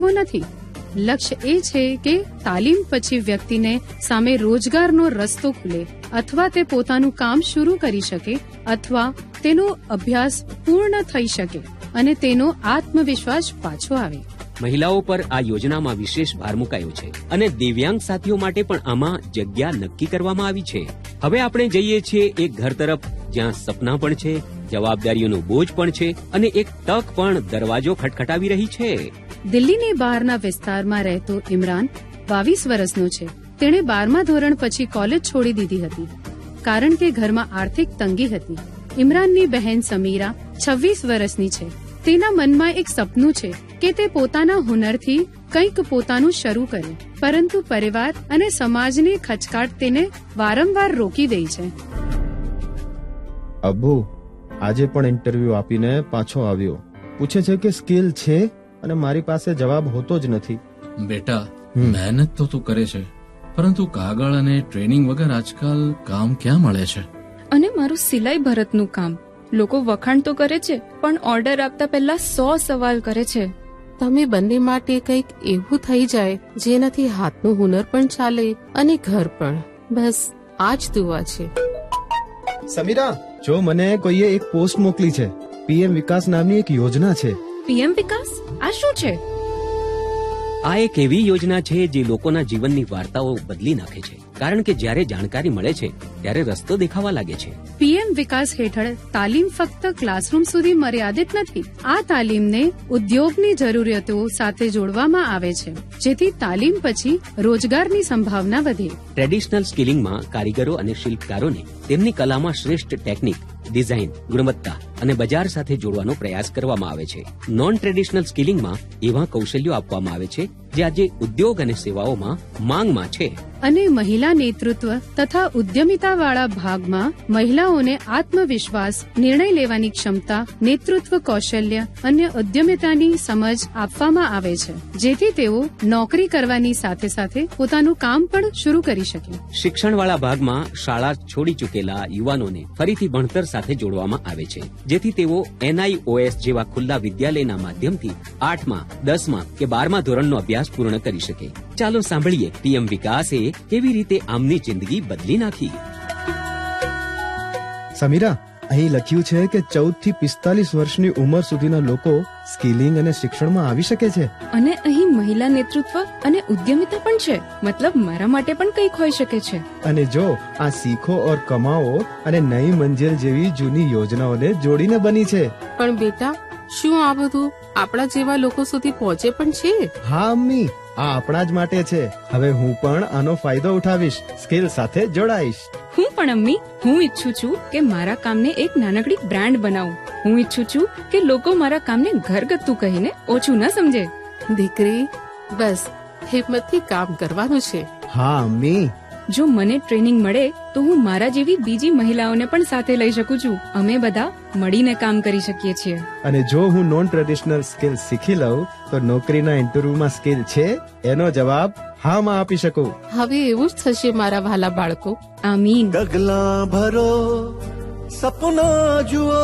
નથી. લક્ષ્ય એ છે કે તાલીમ પછી વ્યક્તિને સામે રોજગારનો રસ્તો ખુલે, અથવા તે પોતાનું કામ શરૂ કરી શકે, અથવા તેનો અભ્યાસ પૂર્ણ થઈ શકે અને તેનો આત્મવિશ્વાસ પાછો આવે. મહિલાઓ પર આ યોજનામાં વિશેષ ભાર મુકાયો છે અને દિવ્યાંગ સાથીઓ માટે પણ આમાં જગ્યા નક્કી કરવામાં આવી છે. હવે આપણે જઈએ છીએ એક ઘર તરફ જ્યાં સપના પણ છે, જવાબદારીઓનો બોજ પણ છે અને એક તક પણ દરવાજો ખટખટાવી રહી છે. દિલ્હીની બહારના વિસ્તારમાં રહેતો ઇમરાન 22 વર્ષનો છે. તેણે 12મા ધોરણ પછી કોલેજ છોડી દીધી હતી કારણ કે ઘરમાં આર્થિક તંગી હતી. ઇમરાનની બહેન સમીરા 26 વર્ષની છે. તેના મનમાં એક સપનું છે કે તે પોતાના હુનરથી કંઈક પોતાનું શરૂ કરે, પરંતુ પરિવાર અને સમાજની ખચકાટ તેને વારંવાર રોકી દે છે. અબ્બુ આજે પણ ઇન્ટરવ્યુ આપીને પાછો આવ્યો. પૂછે છે કે સ્કિલ છે અને મારી પાસે જવાબ હોતો જ નથી. બેટા, મહેનત તો તું કરે છે, પરંતુ કાગળ અને ટ્રેનિંગ વગર આજકાલ કામ ક્યાં મળે છે? અને મારું સિલાઈ ભરતનું કામ, લોકો વખાણ તો કરે છે પણ ઓર્ડર આપતા પહેલા 100 સવાલ કરે છે. તમે બંને માટે કંઈક એવું થઈ જાય જેનાથી હાથનું હુનર પણ ચાલે અને ઘર પણ. બસ આ જ દુઆ છે. સમીરા, જો મને કોઈએ એક પોસ્ટ મોકલી છે. પીએમ વિકાસ નામની એક યોજના છે. પીએમ વિકાસ? આ શું છે? આ એક એવી યોજના છે જે લોકોના જીવનની વાર્તાઓ બદલી નાખે છે, કારણ કે જ્યારે જાણકારી મળે છે ત્યારે રસ્તો દેખાવા લાગે છે. પીએમ વિકાસ હેઠળ તાલીમ ફક્ત ક્લાસરૂમ સુધી મર્યાદિત નથી. આ તાલીમને ઉદ્યોગની જરૂરિયાતો સાથે જોડવામાં આવે છે, જેથી તાલીમ પછી રોજગારની સંભાવના વધે. ટ્રેડિશનલ સ્કિલિંગમાં કારીગરો અને શિલ્પકારોને તેમની કલામાં શ્રેષ્ઠ ટેકનિક, ડિઝાઇન, ગુણવત્તા અને બજાર સાથે જોડવાનો પ્રયાસ કરવામાં આવે છે. નોન ટ્રેડિશનલ સ્કિલિંગમાં એવા કૌશલ્યો આપવામાં આવે છે જે આજે ઉદ્યોગ અને સેવાઓમાં માંગમાં છે. અને મહિલા નેતૃત્વ તથા ઉદ્યમિતાવાળા ભાગમાં મહિલાઓને આત્મવિશ્વાસ, નિર્ણય લેવાની ક્ષમતા, નેતૃત્વ કૌશલ્ય અને ઉદ્યમિતાની સમજ આપવામાં આવે છે, જેથી તેઓ નોકરી કરવાની સાથે સાથે પોતાનું કામ પણ શરૂ કરી શકે. શિક્ષણવાળા ભાગમાં શાળા છોડી ચૂકેલા યુવાનોને ફરીથી ભણતર સાથે જોડવામાં આવે છે, જેથી તેઓ NIOS જેવા ખુલ્લા વિદ્યાલયના માધ્યમથી 8મા, 10મા કે 12મા ધોરણનો અભ્યાસ પૂર્ણ કરી શકે. ચાલો સાંભળીએ પીએમ વિકાસે કેવી રીતે આમની જિંદગી બદલી નાખી. સમીરા, અહીં લખ્યું છે કે 14 થી 45 વર્ષની ઉંમર સુધીના લોકો સ્કિલિંગ અને શિક્ષણમાં આવી શકે છે. અને અહીં મહિલા નેતૃત્વ અને ઉદ્યમિતા પણ છે. મતલબ મારા માટે પણ કંઈક હોઈ શકે છે. અને જો આ સીખો ઓર કમાઓ અને નઈ મંજિલ જેવી જૂની યોજનાઓને જોડીને બની છે. પણ બેટા, શું આ બધું આપણા જેવા લોકો સુધી પહોંચે પણ છે? હા અમ્મી, આ આપણા જ માટે છે. હવે હું પણ આનો ફાયદો ઉઠાવીશ, સ્કિલ સાથે જોડાઈશ. હું પણ અમ્મી, હું ઈચ્છું છું કે મારા કામને એક નાનકડી બ્રાન્ડ બનાવું. હું ઈચ્છું છું કે લોકો મારા કામને ઘરગથ્થું કહીને ઓછું ન સમજે. દીકરી, બસ હિંમતથી કામ કરવાનું છે. હા અમ્મી. જો મને ટ્રેનિંગ મળે તો હું મારા જેવી બીજી મહિલાઓને પણ સાથે લઈ શકું છું. અમે બધા મળીને કામ કરી શકીએ છીએ. અને જો હું નોન ટ્રેડિશનલ સ્કિલ શીખી લઉં તો નોકરીના ઇન્ટરવ્યુમાં સ્કિલ છે એનો જવાબ હા માં આપી શકું. હવે એવું જ થશે મારા વહાલા બાળકો. આમીન. ડગલા ભરો, સપના જુઓ,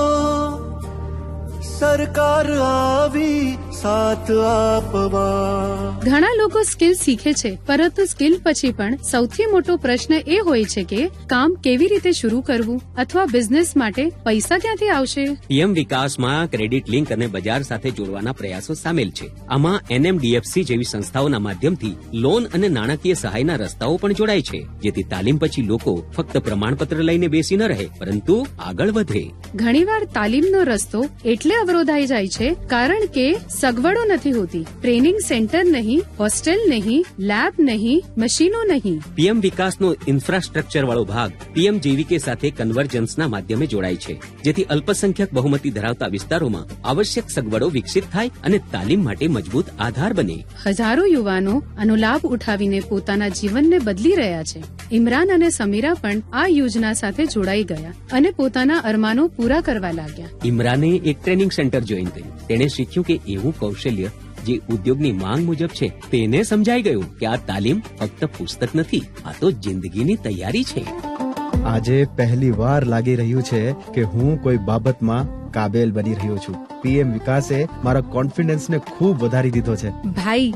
સરકાર આવી સાથ આપવા. ઘણા લોકો સ્કિલ શીખે છે, પરંતુ સ્કિલ પછી પણ સૌથી મોટો પ્રશ્ન એ હોય છે કે કામ કેવી રીતે શરૂ કરવું અથવા બિઝનેસ માટે પૈસા ક્યાંથી આવશે. પીએમ વિકાસમાં ક્રેડિટ લિંક અને બજાર સાથે જોડવાના પ્રયાસો સામેલ છે. આમાં NMDFC જેવી સંસ્થાઓના માધ્યમથી લોન અને નાણાકીય સહાયના રસ્તાઓ પણ જોડાય છે, જેથી તાલીમ પછી લોકો ફક્ત પ્રમાણપત્ર લઈને બેસી ન રહે, પરંતુ આગળ વધે. ઘણીવાર તાલીમનો રસ્તો એટલે અવરોધાઈ જાય છે કારણ કે સગવડો નથી હોતી. ટ્રેનિંગ સેન્ટર નહીં, હોસ્ટેલ નહીં, લેબ નહીં, મશીનો નહીં. પીએમ વિકાસનો ઇન્ફ્રાસ્ટ્રક્ચર વાળો ભાગ PMJVK સાથે કન્વર્જન્સના માધ્યમે જોડાય છે, જેથી અલ્પસંખ્યક બહુમતી ધરાવતા વિસ્તારોમાં આવશ્યક સગવડો વિકસિત થાય અને તાલીમ માટે મજબૂત આધાર બને. હજારો યુવાનો આનો લાભ ઉઠાવીને પોતાના જીવનને બદલી રહ્યા છે. ઇમરાન અને સમીરા પણ આ યોજના સાથે જોડાઈ ગયા અને પોતાના અરમાનો પૂરા કરવા લાગ્યા. ઇમરાને એક ટ્રેનિંગ સેન્ટર જોઈન કર્યું. તેણે શીખ્યું કે એવું કૌશલ્ય જે ઉદ્યોગની માંગ મુજબ છે. તેને સમજાઈ ગયું કે આ તાલીમ ફક્ત પુસ્તક નથી, આ તો જિંદગીની તૈયારી છે. આજે પહેલી વાર લાગી રહ્યું છે કે હું કોઈ બાબતમાં કાબેલ બની રહ્યો છું. પીએમ વિકાસે મારા કોન્ફિડન્સને ખૂબ વધારી દીધો છે. ભાઈ,